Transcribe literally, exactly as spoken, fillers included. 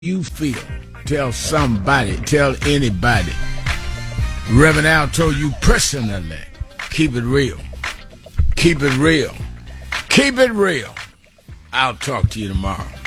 you feel. Tell somebody, tell anybody. Reverend Al told you personally, keep it real. Keep it real. Keep it real. I'll talk to you tomorrow.